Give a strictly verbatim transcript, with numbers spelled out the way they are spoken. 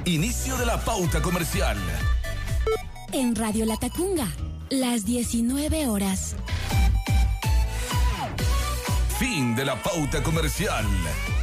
Inicio de la pauta comercial. En Radio Latacunga, las diecinueve horas. Fin de la pauta comercial.